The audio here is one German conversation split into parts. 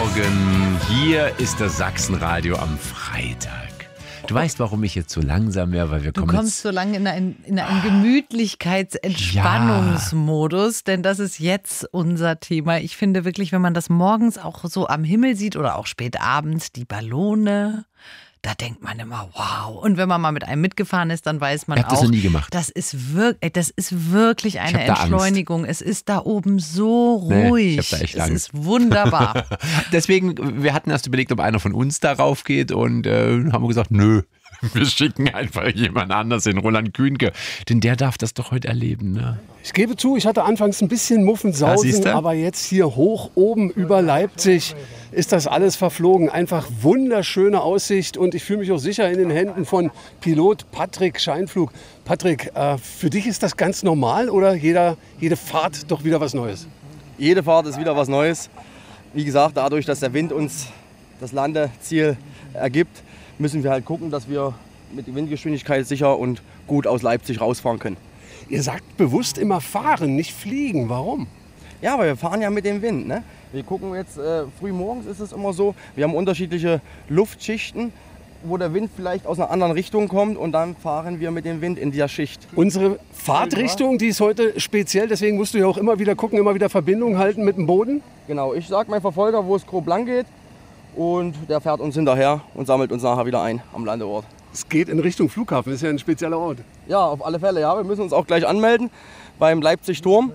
Morgen. Hier ist das Sachsenradio am Freitag. Du weißt, warum ich jetzt so langsam wäre, weil wir kommen Du kommst so lange in einen Gemütlichkeits-Entspannungsmodus, denn das ist jetzt unser Thema. Ich finde wirklich, wenn man das morgens auch so am Himmel sieht oder auch spät abends, die Ballone, da denkt man immer, wow. Und wenn man mal mit einem mitgefahren ist, dann weiß man Ich habe das noch nie gemacht. das ist wirklich eine Entschleunigung. Es ist da oben so ruhig. Ich hab da echt Angst. Es ist wunderbar. Deswegen, wir hatten erst überlegt, ob einer von uns darauf geht und haben wir gesagt, nö. Wir schicken einfach jemand anders, den Roland Kühnke. Denn der darf das doch heute erleben, ne? Ich gebe zu, ich hatte anfangs ein bisschen Muffensausen, aber jetzt hier hoch oben über Leipzig ist das alles verflogen. Einfach wunderschöne Aussicht und ich fühle mich auch sicher in den Händen von Pilot Patrick Scheinflug. Patrick, für dich ist das ganz normal oder jede Fahrt doch wieder was Neues? Jede Fahrt ist wieder was Neues. Wie gesagt, dadurch, dass der Wind uns das Landeziel ergibt, müssen wir halt gucken, dass wir mit der Windgeschwindigkeit sicher und gut aus Leipzig rausfahren können. Ihr sagt bewusst immer fahren, nicht fliegen. Warum? Ja, aber wir fahren ja mit dem Wind. Ne? Wir gucken jetzt, früh morgens ist es immer so, wir haben unterschiedliche Luftschichten, wo der Wind vielleicht aus einer anderen Richtung kommt und dann fahren wir mit dem Wind in dieser Schicht. Unsere Fahrtrichtung, die ist heute speziell, deswegen musst du ja auch immer wieder gucken, immer wieder Verbindung halten mit dem Boden. Genau, ich sage meinem Verfolger, wo es grob lang geht und der fährt uns hinterher und sammelt uns nachher wieder ein am Landeort. Es geht in Richtung Flughafen, das ist ja ein spezieller Ort. Ja, auf alle Fälle. Ja, wir müssen uns auch gleich anmelden beim Leipzig-Turm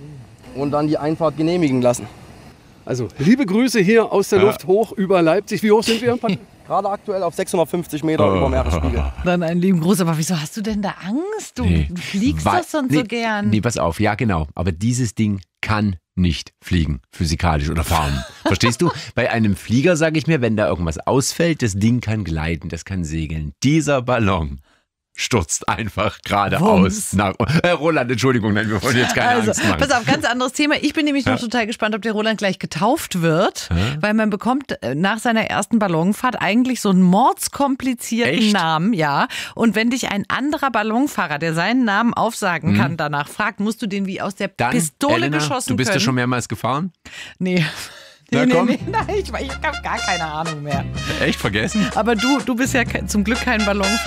und dann die Einfahrt genehmigen lassen. Also, liebe Grüße hier aus der Luft hoch über Leipzig. Wie hoch sind wir? Gerade aktuell auf 650 Meter über Meeresspiegel. Dann einen lieben Gruß. Aber wieso hast du denn da Angst? Du fliegst doch sonst so gern. Nee, pass auf. Ja, genau. Aber dieses Ding kann nicht fliegen, physikalisch oder fahren. Verstehst du? Bei einem Flieger sage ich mir, wenn da irgendwas ausfällt, das Ding kann gleiten, das kann segeln. Dieser Ballon stürzt einfach geradeaus. Roland, Entschuldigung, nein, wir wollen jetzt keine Angst machen. Pass auf, ganz anderes Thema. Ich bin nämlich noch total gespannt, ob der Roland gleich getauft wird, weil man bekommt nach seiner ersten Ballonfahrt eigentlich so einen mordskomplizierten Namen, ja. Und wenn dich ein anderer Ballonfahrer, der seinen Namen aufsagen kann, danach fragt, musst du den wie aus der Pistole Elena, geschossen du bist können. ja schon mehrmals gefahren? Nee. Na, komm. Nein, ich habe gar keine Ahnung mehr. Echt vergessen? Aber du bist ja zum Glück kein Ballonfahrer.